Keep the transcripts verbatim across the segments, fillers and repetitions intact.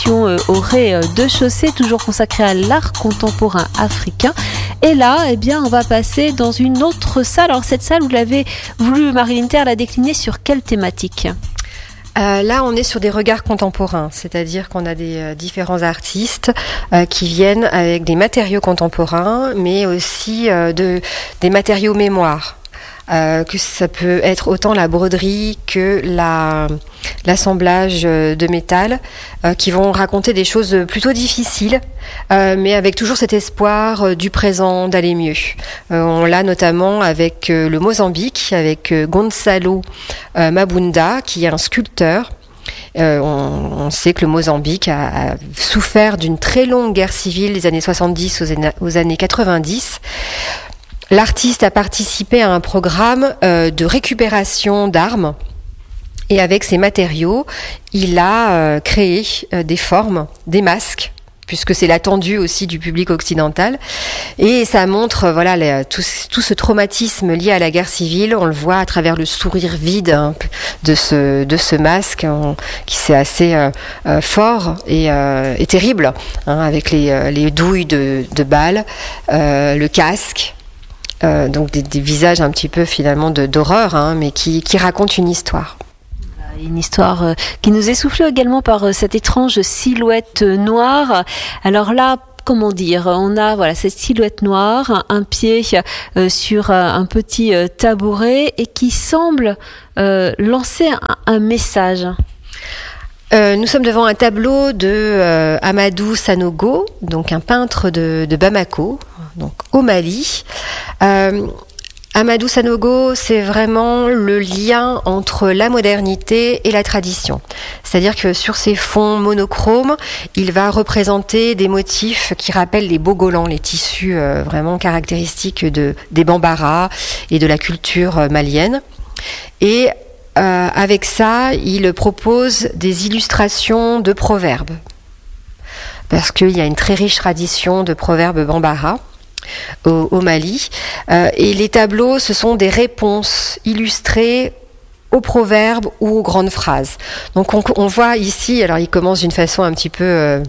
exposition euh, au rez-de-chaussée, toujours consacrée à l'art contemporain africain. Et là, eh bien, on va passer dans une autre salle. Alors cette salle, vous l'avez voulu, Marie Linter, la décliner sur quelle thématique ? Euh, là, on est sur des regards contemporains, c'est-à-dire qu'on a des euh, différents artistes euh, qui viennent avec des matériaux contemporains, mais aussi euh, de, des matériaux mémoire. Euh, que ça peut être autant la broderie que la, l'assemblage de métal, euh, qui vont raconter des choses plutôt difficiles, euh, mais avec toujours cet espoir euh, du présent, d'aller mieux. Euh, on l'a notamment avec euh, le Mozambique, avec euh, Gonçalo euh, Mabunda, qui est un sculpteur. Euh, on, on sait que le Mozambique a, a souffert d'une très longue guerre civile des années soixante-dix aux, aux années quatre-vingt-dix. L'artiste a participé à un programme euh, de récupération d'armes et avec ces matériaux, il a euh, créé euh, des formes, des masques, puisque c'est l'attendu aussi du public occidental. Et ça montre euh, voilà les, tout, tout ce traumatisme lié à la guerre civile. On le voit à travers le sourire vide hein, de ce de ce masque on, qui c'est assez euh, euh, fort et, euh, et terrible, hein, avec les, euh, les douilles de, de balles, euh, le casque. Euh, donc des, des visages un petit peu finalement de, d'horreur, hein, mais qui, qui racontent une histoire. Une histoire euh, qui nous est soufflée également par euh, cette étrange silhouette euh, noire. Alors là, comment dire, on a voilà cette silhouette noire, un pied euh, sur euh, un petit euh, tabouret et qui semble euh, lancer un, un message. Euh, nous sommes devant un tableau de euh, Amadou Sanogo, donc un peintre de, de Bamako, donc au Mali. Euh, Amadou Sanogo, c'est vraiment le lien entre la modernité et la tradition. C'est-à-dire que sur ces fonds monochromes, il va représenter des motifs qui rappellent les bogolans, les tissus euh, vraiment caractéristiques de, des Bambara et de la culture euh, malienne. Et Euh, avec ça, il propose des illustrations de proverbes. Parce qu'il y a une très riche tradition de proverbes Bambara au, au Mali. Euh, et les tableaux, ce sont des réponses illustrées aux proverbes ou aux grandes phrases. Donc on, on voit ici, alors il commence d'une façon un petit peu euh,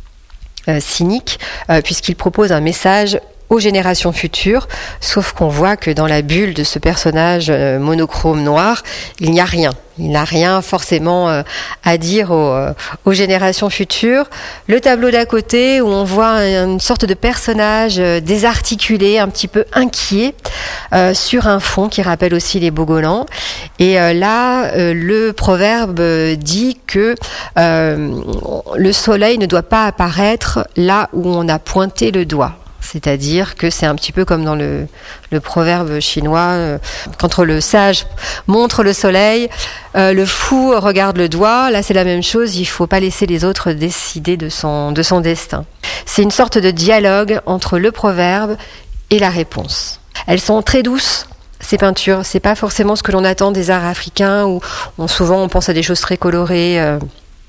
euh, cynique, euh, puisqu'il propose un message aux générations futures, sauf qu'on voit que dans la bulle de ce personnage euh, monochrome noir, il n'y a rien. Il n'a rien forcément euh, à dire aux, euh, aux générations futures. Le tableau d'à côté, où on voit une sorte de personnage euh, désarticulé, un petit peu inquiet, euh, sur un fond qui rappelle aussi les Bogolans. Et euh, là, euh, le proverbe dit que euh, le soleil ne doit pas apparaître là où on a pointé le doigt. C'est-à-dire que c'est un petit peu comme dans le, le proverbe chinois, euh, quand le sage montre le soleil, euh, le fou regarde le doigt. Là, c'est la même chose, il ne faut pas laisser les autres décider de son, de son destin. C'est une sorte de dialogue entre le proverbe et la réponse. Elles sont très douces, ces peintures. C'est pas forcément ce que l'on attend des arts africains, où on, souvent on pense à des choses très colorées. Euh.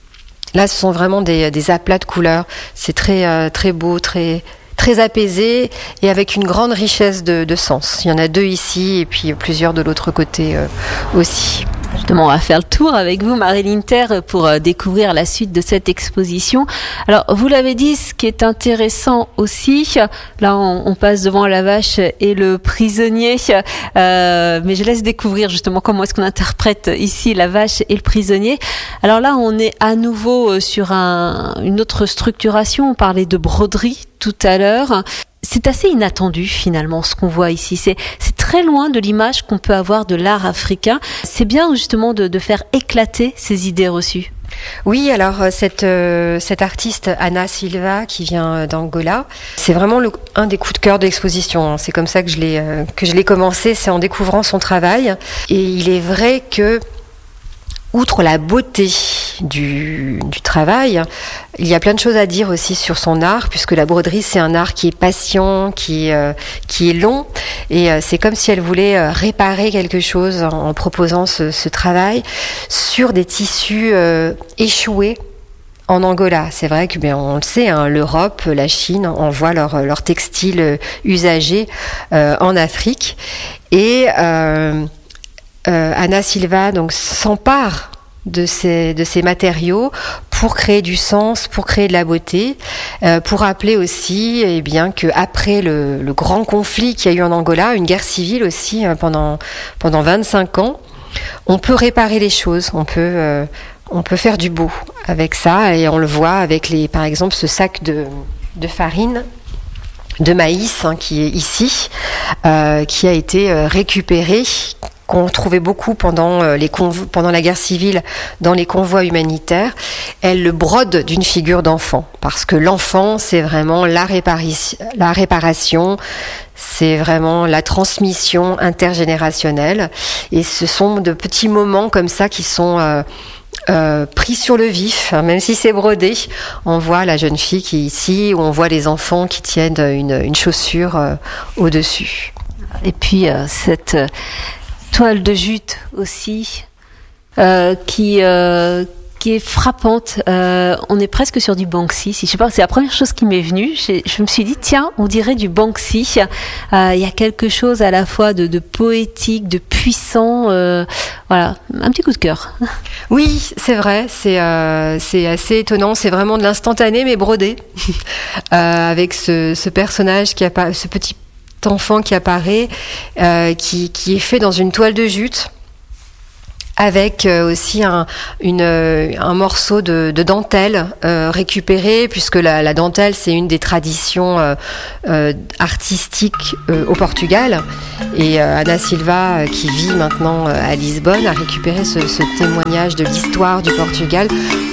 Là, ce sont vraiment des, des aplats de couleurs. C'est très, euh, très beau, très... très apaisé et avec une grande richesse de, de sens. Il y en a deux ici et puis plusieurs de l'autre côté euh, aussi. Justement, on va faire le tour avec vous, Marie Linter, pour euh, découvrir la suite de cette exposition. Alors, vous l'avez dit, ce qui est intéressant aussi, là, on, on passe devant la vache et le prisonnier, euh, mais je laisse découvrir justement comment est-ce qu'on interprète ici la vache et le prisonnier. Alors là, on est à nouveau sur un, une autre structuration. On parlait de broderie tout à l'heure. C'est assez inattendu finalement ce qu'on voit ici. C'est, c'est très loin de l'image qu'on peut avoir de l'art africain. C'est bien justement de, de faire éclater ces idées reçues. Oui, alors cette, euh, cette artiste Ana Silva qui vient d'Angola, c'est vraiment le, un des coups de cœur de l'exposition. C'est comme ça que je l'ai, euh, que je l'ai commencé, c'est en découvrant son travail. Et il est vrai que outre la beauté du, du travail, il y a plein de choses à dire aussi sur son art, puisque la broderie, c'est un art qui est patient, qui, euh, qui est long, et euh, c'est comme si elle voulait euh, réparer quelque chose en, en proposant ce, ce travail sur des tissus euh, échoués en Angola. C'est vrai que, bien, on le sait, hein, l'Europe, la Chine envoient leurs leur textiles usagés euh, en Afrique, et euh, Euh, Ana Silva donc s'empare de ces de ces matériaux pour créer du sens, pour créer de la beauté, euh, pour rappeler aussi eh bien, qu'après le, le grand conflit qu'il y a eu en Angola, une guerre civile aussi euh, pendant, pendant vingt-cinq ans, on peut réparer les choses, on peut, euh, on peut faire du beau avec ça, et on le voit avec, les, par exemple, ce sac de, de farine de maïs hein, qui est ici, euh, qui a été euh, récupéré, qu'on trouvait beaucoup pendant, euh, les convo- pendant la guerre civile dans les convois humanitaires. Elle le brode d'une figure d'enfant, parce que l'enfant, c'est vraiment la, répari- la réparation, c'est vraiment la transmission intergénérationnelle, et ce sont de petits moments comme ça qui sont... Euh, Euh, pris sur le vif, hein, même si c'est brodé. On voit la jeune fille qui est ici, ou on voit les enfants qui tiennent une, une chaussure euh, au-dessus. Et puis euh, cette euh, toile de jute aussi, euh, qui euh, qui est frappante. Euh, on est presque sur du Banksy. Si je sais pas, c'est la première chose qui m'est venue. J'ai, je me suis dit tiens, on dirait du Banksy. Euh, il y a quelque chose à la fois de, de poétique, de puissant. Euh, voilà, un petit coup de cœur. Oui, c'est vrai, c'est, euh, c'est assez étonnant, c'est vraiment de l'instantané mais brodé, euh, avec ce, ce personnage, qui appa- ce petit enfant qui apparaît, euh, qui, qui est fait dans une toile de jute, avec euh, aussi un, une, euh, un morceau de, de dentelle euh, récupéré, puisque la, la dentelle, c'est une des traditions euh, euh, artistiques euh, au Portugal. Et euh, Ana Silva, euh, qui vit maintenant euh, à Lisbonne, a récupéré ce, ce témoignage de l'histoire du Portugal